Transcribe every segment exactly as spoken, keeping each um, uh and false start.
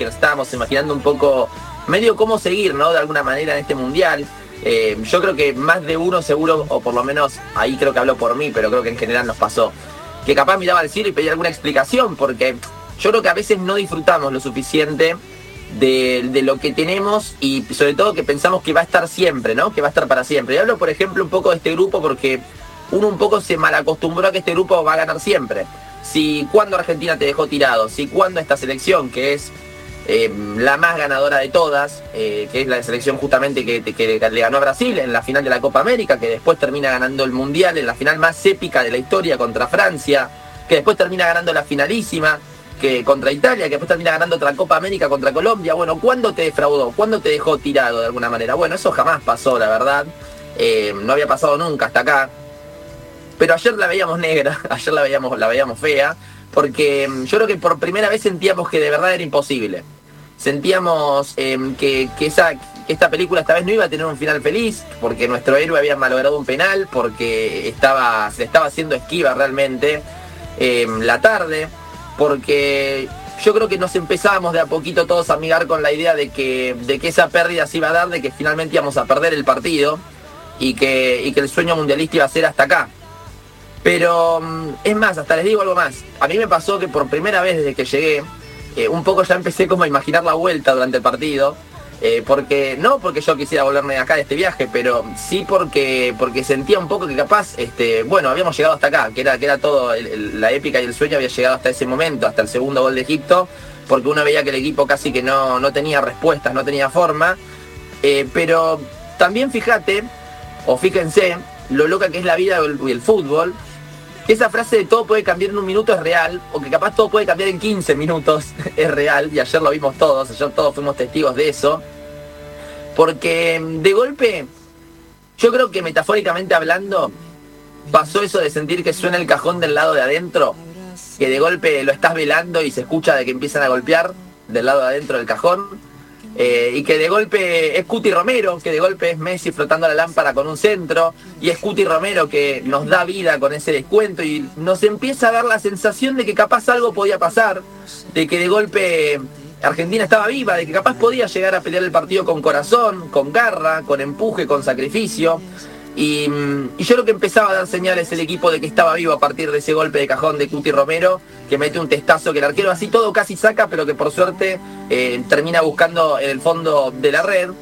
que nos estábamos imaginando un poco, medio cómo seguir, ¿no? De alguna manera en este mundial. Eh, yo creo que más de uno seguro, o por lo menos ahí creo que hablo por mí, pero creo que en general nos pasó, que capaz miraba al cielo y pedía alguna explicación, porque yo creo que a veces no disfrutamos lo suficiente de, de lo que tenemos y sobre todo que pensamos que va a estar siempre, ¿no? Que va a estar para siempre. Y hablo, por ejemplo, un poco de este grupo porque uno un poco se malacostumbró a que este grupo va a ganar siempre. Si cuando Argentina te dejó tirado, si cuando esta selección, que es eh, la más ganadora de todas, eh, que es la selección justamente que, que le ganó a Brasil en la final de la Copa América, que después termina ganando el Mundial en la final más épica de la historia contra Francia, que después termina ganando la finalísima que contra Italia, que después termina ganando otra Copa América contra Colombia. Bueno, ¿cuándo te defraudó? ¿Cuándo te dejó tirado de alguna manera? Bueno, eso jamás pasó, la verdad. Eh, no había pasado nunca hasta acá. Pero ayer la veíamos negra, ayer la veíamos, la veíamos fea, porque yo creo que por primera vez sentíamos que de verdad era imposible. Sentíamos eh, que, que, esa, que esta película esta vez no iba a tener un final feliz, porque nuestro héroe había malogrado un penal, porque estaba, se le estaba haciendo esquiva realmente eh, la tarde, porque yo creo que nos empezábamos de a poquito todos a amigar con la idea de que, de que esa pérdida se iba a dar, de que finalmente íbamos a perder el partido y que, y que el sueño mundialista iba a ser hasta acá. Pero es más, hasta les digo algo más. A mí me pasó que por primera vez desde que llegué, eh, un poco ya empecé como a imaginar la vuelta durante el partido. Eh, porque no porque yo quisiera volverme de acá de este viaje, pero sí porque porque sentía un poco que capaz, este, bueno, habíamos llegado hasta acá, que era, que era todo, el, el, la épica y el sueño había llegado hasta ese momento, hasta el segundo gol de Egipto, porque uno veía que el equipo casi que no, no tenía respuestas, no tenía forma. Eh, pero también fíjate, o fíjense, lo loca que es la vida y el fútbol, que esa frase de todo puede cambiar en un minuto es real, o que capaz todo puede cambiar en quince minutos es real, y ayer lo vimos todos, ayer todos fuimos testigos de eso, porque de golpe, yo creo que metafóricamente hablando, pasó eso de sentir que suena el cajón del lado de adentro, que de golpe lo estás velando y se escucha de que empiezan a golpear del lado de adentro del cajón, Eh, y que de golpe es Cuti Romero, que de golpe es Messi flotando la lámpara con un centro, y es Cuti Romero que nos da vida con ese descuento y nos empieza a dar la sensación de que capaz algo podía pasar, de que de golpe Argentina estaba viva, de que capaz podía llegar a pelear el partido con corazón, con garra, con empuje, con sacrificio. Y, y yo creo que empezaba a dar señales el equipo de que estaba vivo a partir de ese golpe de cajón de Cuti Romero, que mete un testazo que el arquero así todo casi saca, pero que por suerte eh, termina buscando en el fondo de la red.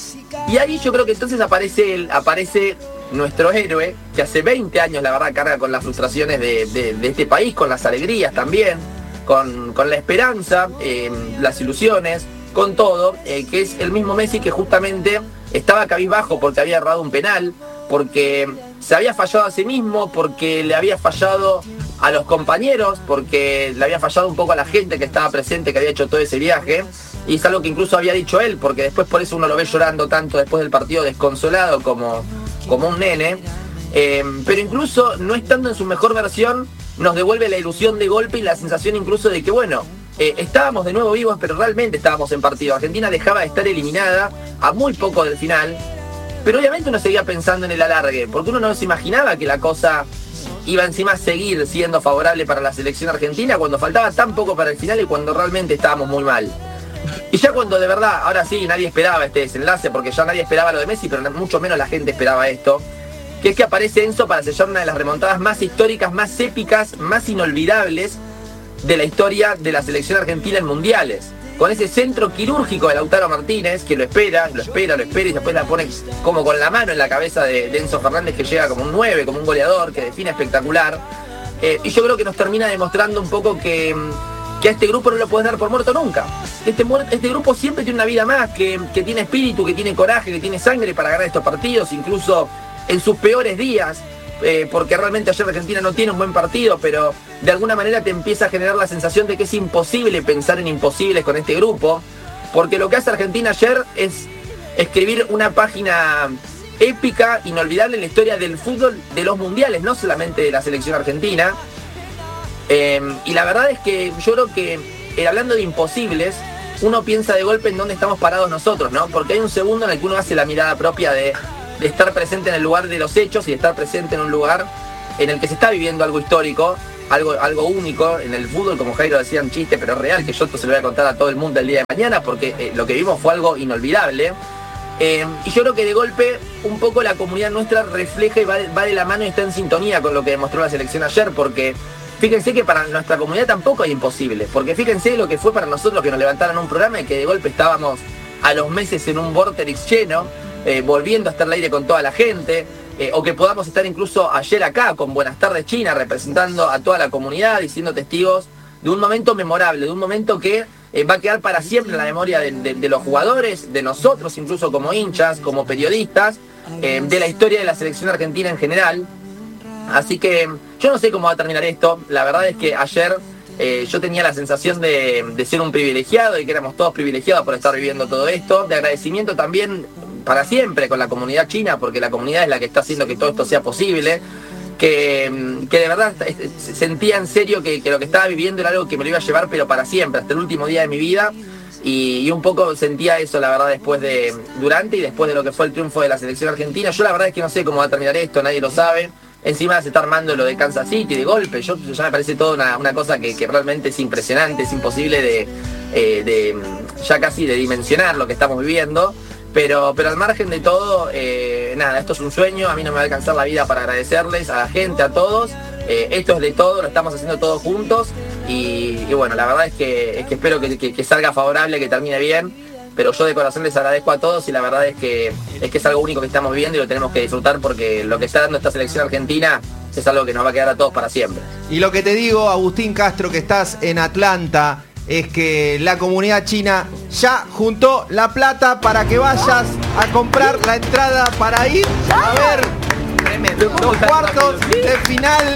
Y ahí yo creo que entonces aparece, el, aparece nuestro héroe, que hace veinte años la verdad carga con las frustraciones de, de, de este país, con las alegrías también, con, con la esperanza, eh, las ilusiones, con todo, eh, que es el mismo Messi que justamente estaba cabizbajo porque había errado un penal, porque se había fallado a sí mismo, porque le había fallado a los compañeros, porque le había fallado un poco a la gente que estaba presente, que había hecho todo ese viaje, y es algo que incluso había dicho él, porque después por eso uno lo ve llorando tanto después del partido, desconsolado como, como un nene, eh, pero incluso no estando en su mejor versión, nos devuelve la ilusión de golpe y la sensación incluso de que bueno, eh, estábamos de nuevo vivos, pero realmente estábamos en partido. Argentina dejaba de estar eliminada a muy poco del final, pero obviamente uno seguía pensando en el alargue, porque uno no se imaginaba que la cosa iba encima a seguir siendo favorable para la selección argentina cuando faltaba tan poco para el final y cuando realmente estábamos muy mal. Y ya cuando de verdad, ahora sí, nadie esperaba este desenlace, porque ya nadie esperaba lo de Messi, pero mucho menos la gente esperaba esto, que es que aparece Enzo para sellar una de las remontadas más históricas, más épicas, más inolvidables de la historia de la selección argentina en mundiales. Con ese centro quirúrgico de Lautaro Martínez, que lo espera, lo espera, lo espera y después la pone como con la mano en la cabeza de, de Enzo Fernández, que llega como un nueve, como un goleador, que define espectacular. Eh, y yo creo que nos termina demostrando un poco que, que a este grupo no lo puedes dar por muerto nunca. Este, este grupo siempre tiene una vida más, que, que tiene espíritu, que tiene coraje, que tiene sangre para ganar estos partidos, incluso en sus peores días. Eh, porque realmente ayer Argentina no tiene un buen partido, pero de alguna manera te empieza a generar la sensación de que es imposible pensar en imposibles con este grupo, porque lo que hace Argentina ayer es escribir una página épica, inolvidable en la historia del fútbol de los mundiales, no solamente de la selección argentina. Eh, y la verdad es que yo creo que eh, hablando de imposibles, uno piensa de golpe en dónde estamos parados nosotros, ¿no? Porque hay un segundo en el que uno hace la mirada propia de de estar presente en el lugar de los hechos y de estar presente en un lugar en el que se está viviendo algo histórico, algo, algo único en el fútbol, como Jairo decía, un chiste, pero es real, que yo esto se lo voy a contar a todo el mundo el día de mañana, porque eh, lo que vimos fue algo inolvidable. Eh, y yo creo que de golpe un poco la comunidad nuestra refleja y va, va de la mano y está en sintonía con lo que demostró la selección ayer, porque fíjense que para nuestra comunidad tampoco es imposible, porque fíjense lo que fue para nosotros que nos levantaran un programa y que de golpe estábamos a los meses en un Vorterix lleno, eh, volviendo a estar al aire con toda la gente, eh, o que podamos estar incluso ayer acá con Buenas Tardes China, representando a toda la comunidad y siendo testigos de un momento memorable, de un momento que eh, va a quedar para siempre en la memoria de, de, de los jugadores, de nosotros incluso como hinchas, como periodistas, eh, de la historia de la selección argentina en general. Así que yo no sé cómo va a terminar esto. La verdad es que ayer eh, yo tenía la sensación de, de ser un privilegiado y que éramos todos privilegiados por estar viviendo todo esto. De agradecimiento también para siempre con la comunidad china, porque la comunidad es la que está haciendo que todo esto sea posible. Que, que de verdad sentía en serio que, que lo que estaba viviendo era algo que me lo iba a llevar, pero para siempre, hasta el último día de mi vida. Y, y un poco sentía eso, la verdad, después de, durante y después de lo que fue el triunfo de la selección argentina. Yo la verdad es que no sé cómo va a terminar esto, nadie lo sabe. Encima se está armando lo de Kansas City de golpe. Yo ya me parece toda una, una cosa que, que realmente es impresionante, es imposible de, eh, de ya casi de dimensionar lo que estamos viviendo. Pero, pero al margen de todo, eh, nada, esto es un sueño, a mí no me va a alcanzar la vida para agradecerles a la gente, a todos. Eh, esto es de todo, lo estamos haciendo todos juntos y, y bueno, la verdad es que, es que espero que, que, que salga favorable, que termine bien, pero yo de corazón les agradezco a todos y la verdad es que, es que es algo único que estamos viviendo y lo tenemos que disfrutar porque lo que está dando esta selección argentina es algo que nos va a quedar a todos para siempre. Y lo que te digo, Agustín Castro, que estás en Atlanta, es que la comunidad china ya juntó la plata para que vayas a comprar la entrada para ir a ver los cuartos de final.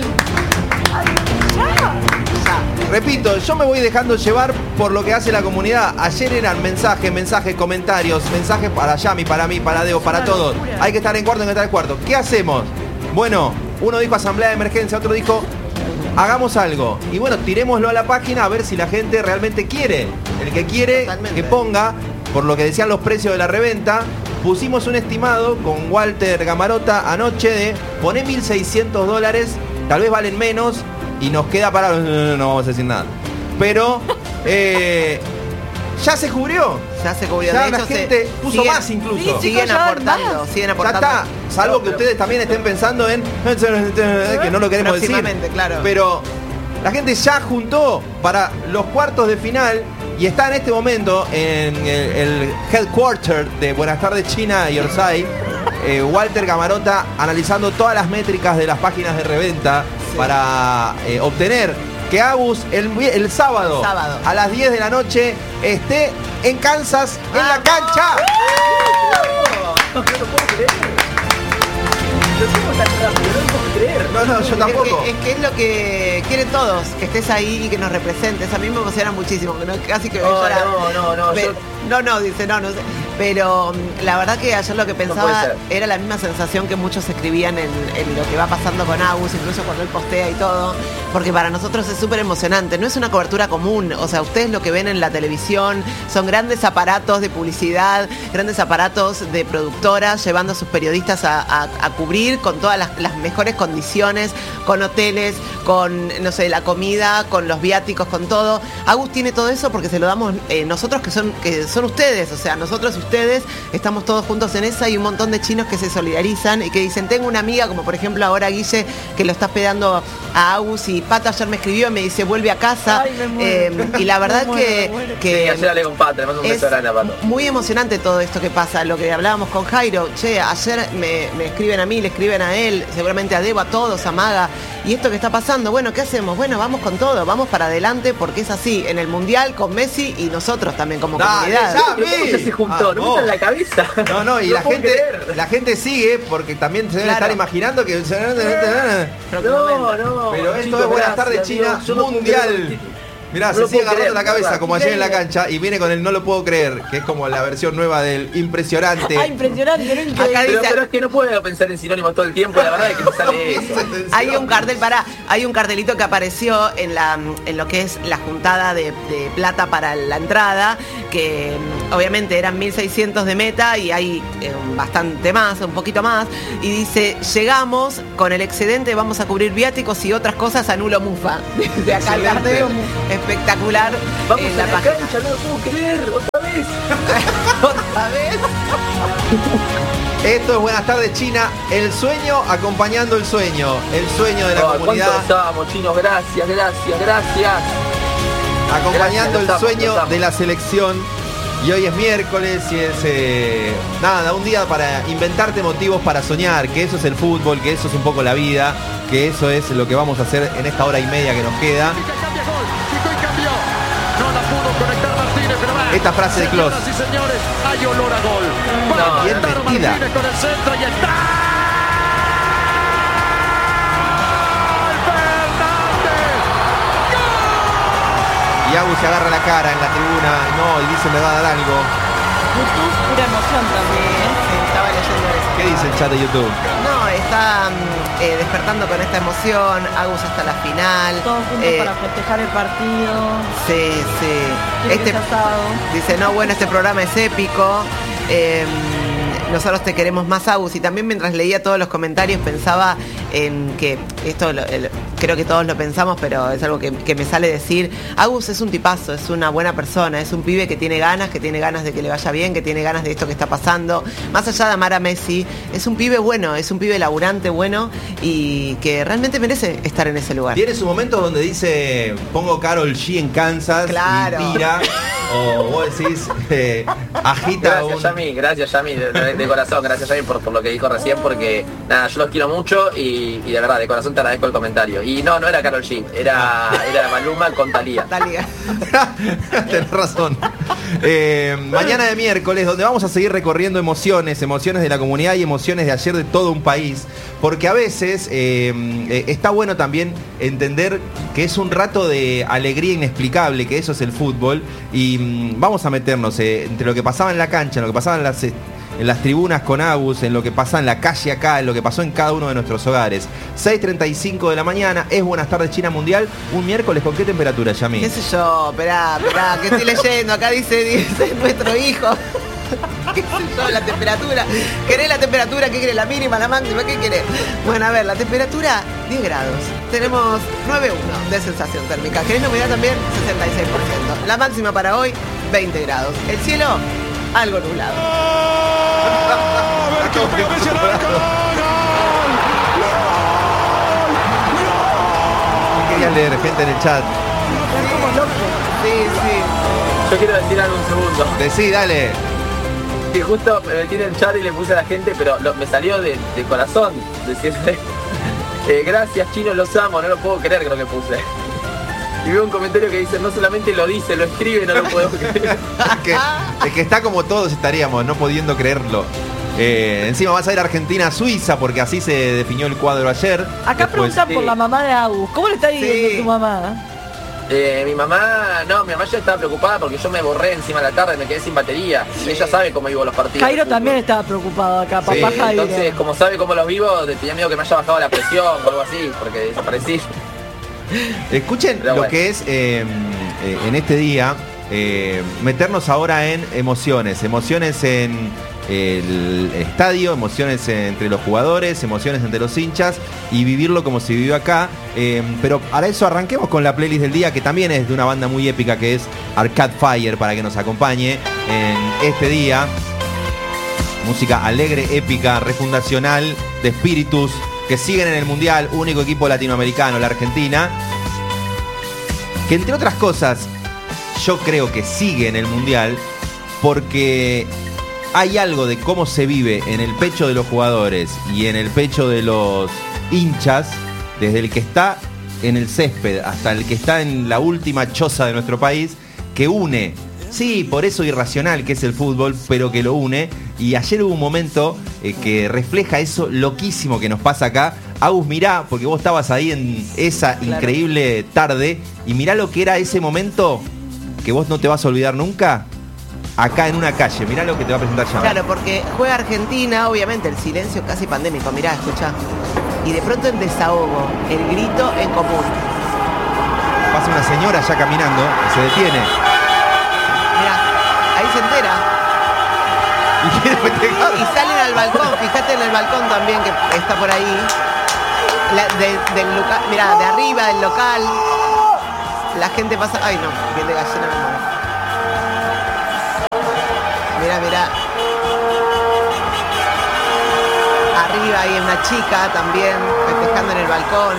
Repito, yo me voy dejando llevar por lo que hace la comunidad. Ayer eran mensajes, mensajes, comentarios, mensajes para Yami, para mí, para Deo, para todos. Hay que estar en cuarto, hay que estar en cuarto. ¿Qué hacemos? Bueno, uno dijo asamblea de emergencia, otro dijo hagamos algo. Y bueno, tirémoslo a la página a ver si la gente realmente quiere. El que quiere, totalmente, que ponga, por lo que decían los precios de la reventa. Pusimos un estimado con Walter Gamarota anoche de poné mil seiscientos dólares, tal vez valen menos y nos queda para... No, no, no vamos a decir nada. Pero eh, ya se cubrió. Ya se cubrió. Ya de la hecho, gente se, puso siguen, más incluso. Sí, siguen aportando, siguen aportando. Ya está. Salvo que ustedes también estén pensando en que no lo queremos decir. Claro. Pero la gente ya juntó para los cuartos de final y está en este momento en el, el headquarter de Buenas Tardes China y Orsay, eh, Walter Gamarota analizando todas las métricas de las páginas de reventa, sí, para eh, obtener que Agus el, el, sábado, el sábado a las diez de la noche esté en Kansas, en ¡vamos! La cancha. No, no lo puedo creer. No, no, yo tampoco. Es que, es que es lo que quieren todos, que estés ahí y que nos representes. A mí me emociona muchísimo, que no, casi que me oh, llora. No, no, no. Pero, yo... No, no, dice, no, no sé. Pero la verdad que ayer lo que pensaba no era la misma sensación que muchos escribían en, en lo que va pasando con Agus, incluso cuando él postea y todo, porque para nosotros es súper emocionante. No es una cobertura común, o sea, ustedes lo que ven en la televisión son grandes aparatos de publicidad, grandes aparatos de productoras llevando a sus periodistas a, a, a cubrir con todas las, las mejores condiciones, con hoteles, con, no sé, la comida, con los viáticos, con todo. Agus tiene todo eso porque se lo damos eh, nosotros que son, que son ustedes, o sea, nosotros ustedes estamos todos juntos en esa y un montón de chinos que se solidarizan y que dicen, tengo una amiga, como por ejemplo ahora Guille, que lo está hospedando a Agus, y Pata ayer me escribió y me dice, vuelve a casa. Ay, eh, y la verdad muero, que, que sí, ayer hablé con Pata, le mando un beso grande a Pato. Muy emocionante todo esto que pasa, lo que hablábamos con Jairo. Che, ayer me, me escriben a mí, le escriben a él, seguramente a Debo, a todos, a Maga, y esto que está pasando, bueno, ¿qué hacemos? Bueno, vamos con todo, vamos para adelante, porque es así, en el Mundial con Messi y nosotros también como Dale, comunidad. Ya, se juntó, ah, no me en la cabeza. No, no, y no la gente creer. La gente sigue, porque también se deben claro. estar imaginando que... No, no. Pero esto es Buenas Tardes China, yo, yo Mundial. No Mirá, No se lo sigue puedo agarrando creer, la cabeza ¿verdad? como ayer en la cancha y viene con el no lo puedo creer, que es como la versión nueva del impresionante. Ah, impresionante, no increíble. Acá Pero, dice- pero es que no puedo pensar en sinónimos todo el tiempo, la verdad es que me sale eso. Hay un cartel, para, hay un cartelito que apareció en la en lo que es la juntada de, de plata para la entrada, que mm, obviamente eran mil seiscientos de meta y hay eh, bastante más, un poquito más, y dice, llegamos, con el excedente vamos a cubrir viáticos y otras cosas, anulo Mufa. De acá el Excelente. cartel espectacular. Vamos en a la página. cancha, no lo puedo creer, otra vez. ¿Otra vez? Esto es Buenas tardes China, el sueño acompañando el sueño, el sueño de la Oh, comunidad, ¿cuánto estamos, chinos? Gracias, gracias, gracias. acompañando Gracias, el los amo, sueño los amo. de la selección. Y hoy es miércoles y es eh, nada, un día para inventarte motivos para soñar, que eso es el fútbol, que eso es un poco la vida, que eso es lo que vamos a hacer en esta hora y media que nos queda. Esta frase de Klose. Señoras y señores, hay olor a gol. Va No, a bien Lautaro metida. Martínez con el centro y está. Y Agus se agarra la cara en la tribuna, no, y dice me va a dar algo. YouTube, pura emoción también. ¿eh? Sí, estaba leyendo eso. ¿Qué dice el chat de YouTube? No, está mm, eh, despertando con esta emoción, Agus hasta la final. Todos juntos Eh, para festejar el partido. Sí, sí. Quiere Este, que sea asado. dice, no, bueno, este programa es épico. Eh, nosotros te queremos más, Agus. Y también mientras leía todos los comentarios pensaba en que, esto lo- el- creo que todos lo pensamos, pero es algo que, que me sale decir. Agus es un tipazo, es una buena persona, es un pibe que tiene ganas, que tiene ganas de que le vaya bien, que tiene ganas de esto que está pasando. Más allá de amar a Messi, es un pibe bueno, es un pibe laburante bueno y que realmente merece estar en ese lugar. Tiene su momento donde dice pongo Karol G en Kansas Claro. y tira, o vos decís eh, agita Gracias, un... Yami, gracias, Yami, de, de- de corazón, gracias, Yami, por, por lo que dijo recién, porque nada, yo los quiero mucho y, y de verdad, de corazón te agradezco el comentario. Y no, no era Karol G, era, era Maluma con Thalía. Dale. Tenés razón. Eh, mañana de miércoles, donde vamos a seguir recorriendo emociones, emociones de la comunidad y emociones de ayer de todo un país. Porque a veces eh, eh, está bueno también entender que es un rato de alegría inexplicable, que eso es el fútbol. Y mm, vamos a meternos eh, entre lo que pasaba en la cancha, en lo que pasaba en las... en las tribunas con Agus, en lo que pasa en la calle acá, en lo que pasó en cada uno de nuestros hogares. seis treinta y cinco de la mañana, es Buenas tardes China Mundial, un miércoles, ¿con qué temperatura, Yami? ¿Qué sé yo? Esperá, esperá, que estoy leyendo. Acá dice, dice nuestro hijo. ¿Qué sé yo? La temperatura. ¿Querés la temperatura? ¿Qué querés? ¿La mínima, la máxima? ¿Qué querés? Bueno, a ver, la temperatura, diez grados. Tenemos nueve coma uno de sensación térmica. ¿Querés la humedad también? sesenta y seis por ciento. La máxima para hoy, veinte grados. El cielo, algo nublado. Quería leer gente en el chat. Sí, sí. Yo quiero decir algo un segundo. Decí, dale. Que justo me metí en el chat y le puse a la gente, pero lo- me salió de, de corazón decirle eh, gracias, chinos, los amo, no lo puedo creer, creo que puse. Y veo un comentario que dice, no solamente lo dice, lo escribe, no lo puedo creer. Es que, es que está como todos estaríamos, no pudiendo creerlo. Eh, encima vas a ir a Argentina a Suiza, porque así se definió el cuadro ayer. Acá Después- preguntan por sí. la mamá de Agus. ¿Cómo le está diciendo Sí. tu mamá? Eh, mi mamá, no, mi mamá ya estaba preocupada porque yo me borré encima de la tarde, me quedé sin batería. Y ella sabe cómo vivo los partidos. Jairo de también fútbol. estaba preocupado acá, papá Sí, Jairo. Entonces, como sabe cómo los vivo, tenía miedo que me haya bajado la presión o algo así, porque desaparecí. Escuchen Pero lo bueno. que es eh, eh, en este día, eh, meternos ahora en emociones, emociones en el estadio, emociones entre los jugadores, emociones entre los hinchas y vivirlo como se vivió acá. Eh, pero para eso arranquemos con la playlist del día, que también es de una banda muy épica que es Arcade Fire, para que nos acompañe en este día. Música alegre, épica, refundacional, de espíritus que siguen en el Mundial, único equipo latinoamericano, la Argentina, que entre otras cosas yo creo que sigue en el Mundial porque hay algo de cómo se vive en el pecho de los jugadores y en el pecho de los hinchas, desde el que está en el césped hasta el que está en la última choza de nuestro país, que une. Sí, por eso irracional que es el fútbol, pero que lo une. Y ayer hubo un momento eh, que refleja eso loquísimo que nos pasa acá, Agus, mirá, porque vos estabas ahí en esa Claro. increíble tarde, y mirá lo que era ese momento que vos no te vas a olvidar nunca, acá en una calle. Mirá lo que te va a presentar ya. Claro, porque juega Argentina, obviamente el silencio casi pandémico, mirá, escuchá. Y de pronto en desahogo, el grito en común. Pasa una señora ya caminando, y se detiene. Mirá, ahí se entera. Y quiere festejar. Y salen al balcón, fíjate en el balcón también que está por ahí. La- de- del local, mirá, de arriba del local. La gente pasa. Ay no, piel de gallina me muero. Mirá, mirá. Arriba hay una chica también festejando en el balcón.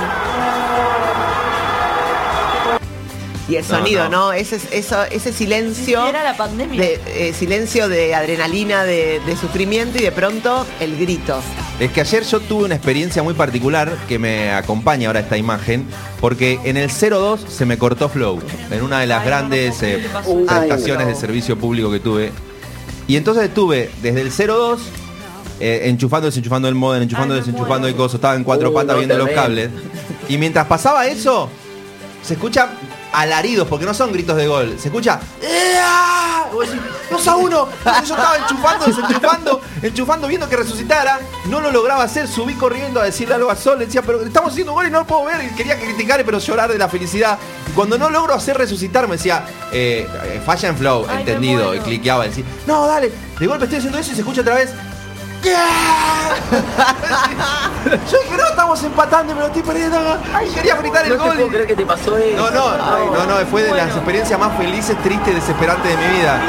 Y el No, sonido, no. ¿no? Ese, eso, ese silencio. Sí, era la pandemia. De, eh, silencio de adrenalina, de, de sufrimiento, y de pronto el grito. Es que ayer yo tuve una experiencia muy particular que me acompaña ahora esta imagen, porque en el cero dos se me cortó Flow, en una de las Ay, no, grandes no, eh, ¿qué te pasó? prestaciones Ay, de no. servicio público que tuve. Y entonces estuve desde el cero dos eh, enchufando, desenchufando el modem, enchufando, Ay, me desenchufando el muero. coso, estaba en cuatro Uh, patas no viendo te los ven. cables. Y mientras pasaba eso, se escuchan alaridos, porque no son gritos de gol, se escucha ¡Ea! Vos decís, dos a uno. Entonces yo estaba enchufando, desenchufando, enchufando, viendo que resucitara. No lo lograba hacer, subí corriendo a decirle algo a Sol, le decía, pero estamos haciendo gol y no lo puedo ver. Y quería criticar, pero llorar de la felicidad. Y cuando no logro hacer resucitar, me decía, eh, eh, falla en Flow, Ay, me entendido. muero. Y cliqueaba, y decía, no, dale, de golpe estoy haciendo eso y se escucha otra vez. Yo dije, no, estamos empatando, me lo estoy perdiendo. Ay, quería gritar el No te gol. puedo creer que te pasó eso. No, no, Ay, no, no, fue de las Bueno. experiencias más felices, tristes, desesperantes de mi vida.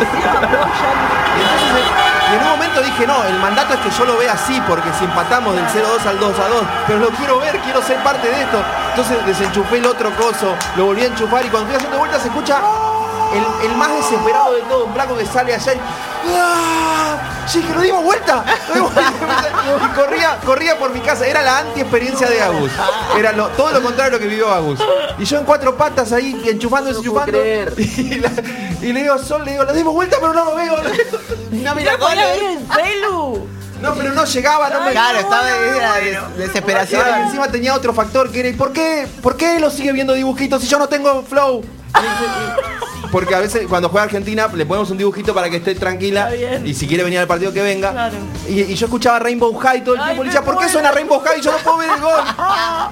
Y entonces, eh, y en un momento dije, no, el mandato es que yo lo vea así, porque si empatamos del cero dos al dos a dos, pero lo quiero ver, quiero ser parte de esto. Entonces desenchufé el otro coso, lo volví a enchufar, y cuando estoy haciendo vuelta se escucha el, el más desesperado de todo, un flaco que sale allá y... ¡Ah! Sí, que lo dimos vuelta. Lo dimos vuelta. Y corría, corría por mi casa. Era la anti-experiencia de Agus. Era lo- todo lo contrario de lo que vivió Agus. Y yo en cuatro patas ahí, enchufando, No puedo desenchufando. creer. Y, la- y le digo a Sol, le digo, lo dimos vuelta, pero no lo veo. No, mira, ¿No podía ver el celu? No, pero no llegaba, no me... Claro, estaba de la des- desesperación. Y encima tenía otro factor que era, ¿y por qué? ¿Por qué lo sigue viendo dibujitos si yo no tengo Flow? Porque a veces cuando juega Argentina le ponemos un dibujito para que esté tranquila, Está bien. y si quiere venir al partido que venga. Claro. Y, y yo escuchaba Rainbow High todo el Ay, tiempo y le me decía, ¿por qué muero. suena Rainbow High y yo no puedo ver el gol? Ah.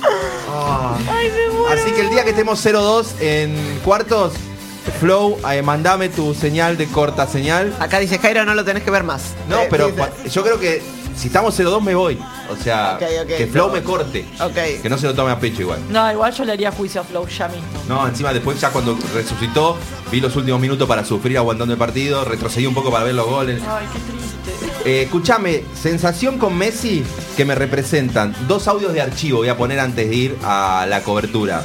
Ay, me muero. Así que el día que estemos cero dos en cuartos, Flow, eh, mandame tu señal de corta señal. Acá dice Jairo, no lo tenés que ver más. No, Eh, pero dice- cua- yo creo que si estamos cero dos me voy. O sea, Ok, ok, que Flow no. me corte. Ok. Que no se lo tome a pecho igual. No, igual yo le haría juicio a Flow ya mismo. No, encima después ya cuando resucitó, vi los últimos minutos para sufrir aguantando el partido, retrocedí un poco para ver los goles. Ay, qué triste. Eh, escúchame, sensación con Messi que me representan. Dos audios de archivo voy a poner antes de ir a la cobertura.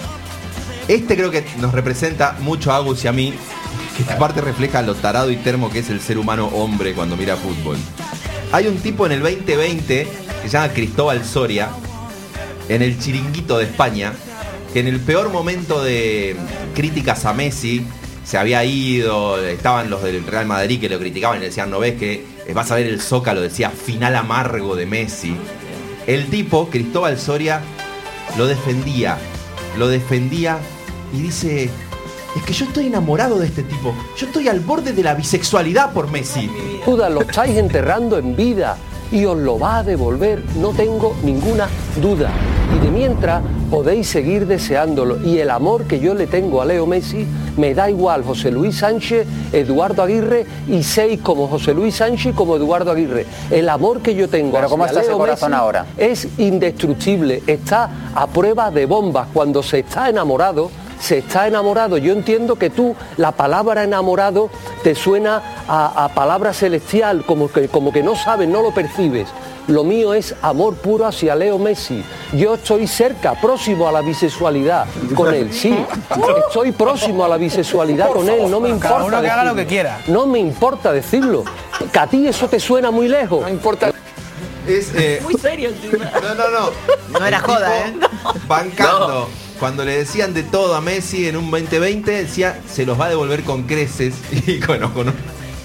Este creo que nos representa mucho a Agus y a mí, que aparte refleja lo tarado y termo que es el ser humano hombre cuando mira fútbol. Hay un tipo en el veinte veinte que se llama Cristóbal Soria, en el Chiringuito de España, que en el peor momento de críticas a Messi se había ido, estaban los del Real Madrid que lo criticaban y le decían, no ves que vas a ver el Zócalo, decía final amargo de Messi. El tipo, Cristóbal Soria, lo defendía, lo defendía y dice, es que yo estoy enamorado de este tipo, yo estoy al borde de la bisexualidad por Messi. Judas, lo estáis enterrando en vida y os lo va a devolver, no tengo ninguna duda. Y de mientras podéis seguir deseándolo. Y el amor que yo le tengo a Leo Messi me da igual José Luis Sánchez, Eduardo Aguirre y seis como José Luis Sánchez y como Eduardo Aguirre. El amor que yo tengo Pero ¿cómo hacia está ese Leo corazón Messi ahora? es indestructible, está a prueba de bombas. Cuando se está enamorado, se está enamorado. Yo entiendo que tú, la palabra enamorado, te suena a, a palabra celestial, como que, como que no sabes, no lo percibes. Lo mío es amor puro hacia Leo Messi. Yo estoy cerca, próximo a la bisexualidad con él, sí. Estoy próximo a la bisexualidad con él, no me importa. Cada uno que haga lo decirlo. que quiera. No me importa decirlo. Que a ti eso te suena muy lejos. No importa. Es, eh, Muy serio el tema. no, no, no. No era El joda, ¿eh? tipo Bancando. Cuando le decían de todo a Messi en un veinte veinte, decía, se los va a devolver con creces. Y bueno, con un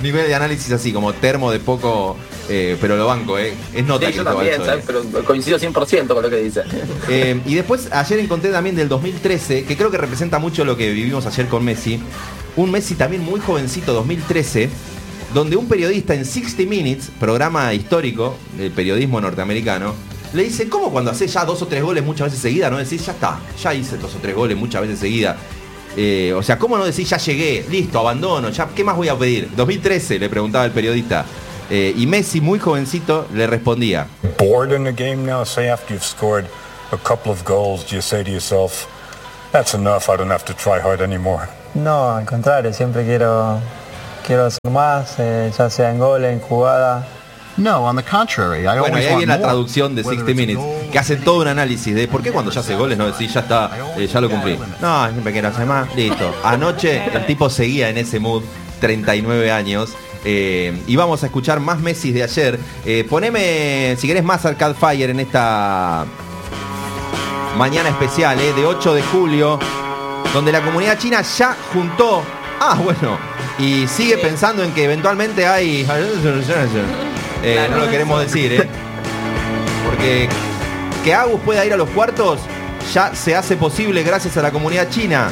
Nivel de análisis así, como termo de poco, eh, pero lo banco, eh. Es nota Sí, que yo hizo también, Balso, ¿sabes? eh. Pero coincido cien por ciento con lo que dice. Eh, y después ayer encontré también del dos mil trece, que creo que representa mucho lo que vivimos ayer con Messi. Un Messi también muy jovencito, dos mil trece, donde un periodista en sesenta Minutes, programa histórico del periodismo norteamericano, le dice, ¿cómo cuando haces ya dos o tres goles muchas veces seguidas no decís, ya está, ya hice dos o tres goles muchas veces seguidas? Eh, o sea, ¿cómo no decís, ya llegué, listo, abandono, ya, ¿qué más voy a pedir? dos mil trece le preguntaba el periodista. Eh, y Messi, muy jovencito, le respondía. Bored in the game now? Say after you've scored a couple of goals, do you say to yourself, that's enough, I don't have to try hard anymore? No, al contrario, siempre quiero, quiero hacer más, eh, ya sea en goles, en jugada. No, on the contrary. I Bueno, always y ahí want viene la more. traducción de Whether sesenta it's a Minutes, goal, que hace todo un análisis de por qué cuando ya hace goles no decís, ya está, eh, ya lo cumplí. No, siempre quiero hacer más, listo. Anoche el tipo seguía en ese mood, treinta y nueve años. Eh, y vamos a escuchar más Messi de ayer. Eh, poneme, si querés, más Arcade Fire en esta mañana especial, eh, de ocho de julio, donde la comunidad china ya juntó. Ah, bueno, y sigue pensando en que eventualmente hay. Eh, no lo queremos decir, ¿eh? Porque que Agus pueda ir a los cuartos ya se hace posible gracias a la comunidad china.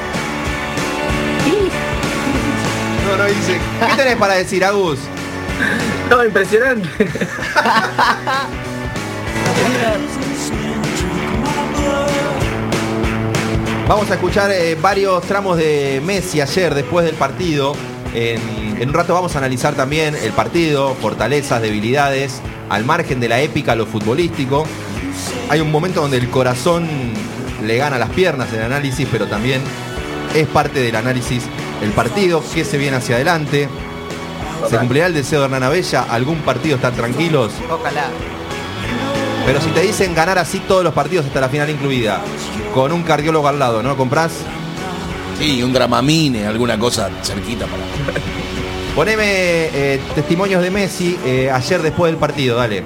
No, no dice. ¿Qué tenés para decir, Agus? No, impresionante. Vamos a escuchar eh, varios tramos de Messi ayer después del partido. En, en un rato vamos a analizar también el partido, fortalezas, debilidades, al margen de la épica, lo futbolístico. Hay un momento donde el corazón le gana las piernas en el análisis, pero también es parte del análisis el partido, qué se viene hacia adelante. ¿Se cumplirá el deseo de Hernán Abella? ¿Algún partido estar tranquilos? Ojalá. Pero si te dicen ganar así todos los partidos hasta la final incluida, con un cardiólogo al lado, ¿no comprás? Sí, un Dramamine, alguna cosa cerquita para... Poneme eh, testimonios de Messi eh, ayer después del partido, dale.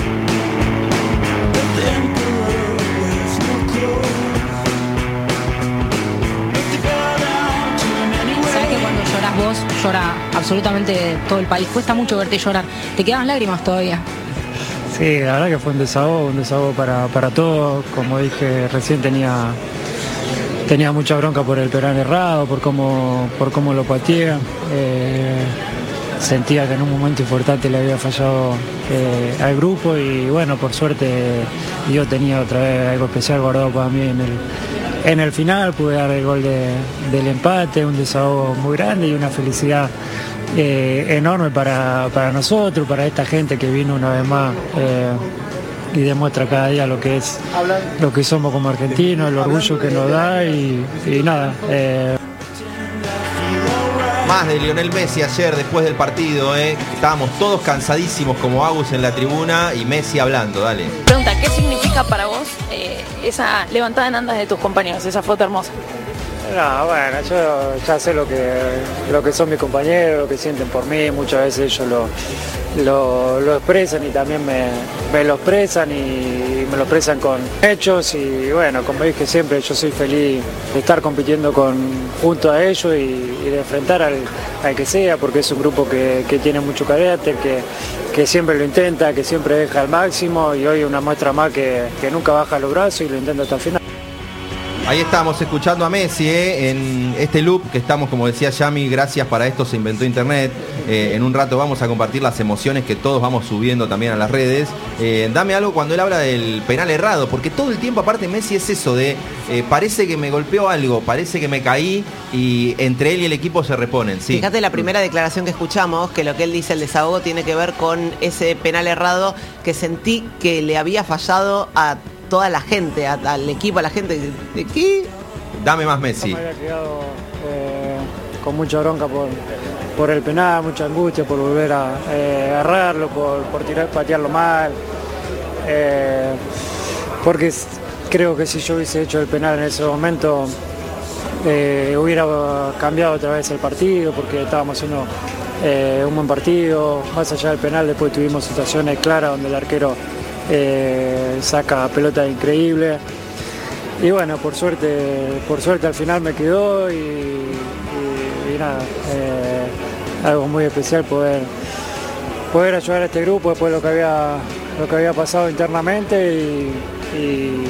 Sabes que cuando lloras vos, llora absolutamente todo el país. Cuesta mucho verte llorar. ¿Te quedan lágrimas todavía? Sí, la verdad que fue un desahogo, un desahogo para, para todos. Como dije, recién tenía, tenía mucha bronca por el penal errado, por cómo, por cómo lo pateé. Eh, sentía que en un momento importante le había fallado eh, al grupo y bueno, por suerte yo tenía otra vez algo especial guardado para mí en el, en el final. Pude dar el gol de, del empate, un desahogo muy grande y una felicidad Eh, enorme para, para nosotros, para esta gente que vino una vez más eh, y demuestra cada día lo que es lo que somos como argentinos, el orgullo que nos da y, y nada. Eh. Más de Lionel Messi ayer después del partido, eh. Estábamos todos cansadísimos como Agus en la tribuna y Messi hablando, dale. Pregunta, ¿qué significa para vos eh, esa levantada en andas de tus compañeros, esa foto hermosa? No, bueno, yo ya sé lo que, lo que son mis compañeros, lo que sienten por mí, muchas veces ellos lo, lo, lo expresan y también me, me lo expresan y me lo expresan con hechos y bueno, como dije siempre, yo soy feliz de estar compitiendo con, junto a ellos y, y de enfrentar al, al que sea, porque es un grupo que, que tiene mucho carácter, que, que siempre lo intenta, que siempre deja al máximo y hoy una muestra más que, que nunca baja los brazos y lo intenta hasta el final. Ahí estamos escuchando a Messi eh, en este loop que estamos, como decía Yami, gracias para esto se inventó internet. Eh, en un rato vamos a compartir las emociones que todos vamos subiendo también a las redes. Eh, dame algo cuando él habla del penal errado, porque todo el tiempo aparte Messi es eso de eh, parece que me golpeó algo, parece que me caí y entre él y el equipo se reponen. Sí. Fíjate la primera declaración que escuchamos, que lo que él dice, el desahogo, tiene que ver con ese penal errado que sentí que le había fallado a toda la gente, a, al equipo, a la gente. ¿De qué? Dame más Messi. Me había quedado eh, con mucha bronca por, por el penal, mucha angustia por volver a eh, agarrarlo, por, por tirar, patearlo mal. Eh, porque creo que si yo hubiese hecho el penal en ese momento eh, hubiera cambiado otra vez el partido, porque estábamos haciendo eh, un buen partido. Más allá del penal, después tuvimos situaciones claras donde el arquero Eh, saca pelota increíble y bueno, por suerte por suerte al final me quedó y, y, y nada, eh, algo muy especial poder, poder ayudar a este grupo después de lo que había, lo que había pasado internamente y, y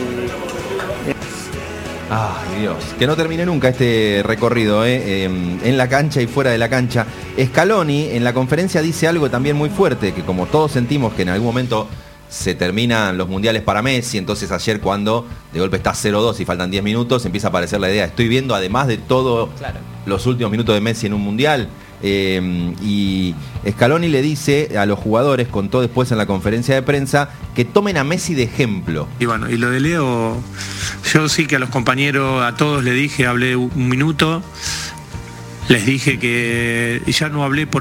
Ay, Dios, que no termine nunca este recorrido, ¿eh? Eh, en la cancha y fuera de la cancha. Scaloni en la conferencia dice algo también muy fuerte, que como todos sentimos que en algún momento se terminan los mundiales para Messi, entonces ayer cuando de golpe está cero dos y faltan diez minutos, empieza a aparecer la idea, estoy viendo además de todo claro. los últimos minutos de Messi en un mundial. Eh, y Scaloni le dice a los jugadores, contó después en la conferencia de prensa, que tomen a Messi de ejemplo. Y bueno, y lo de Leo, yo sí que a los compañeros, a todos les dije, hablé un minuto, les dije que ya no hablé por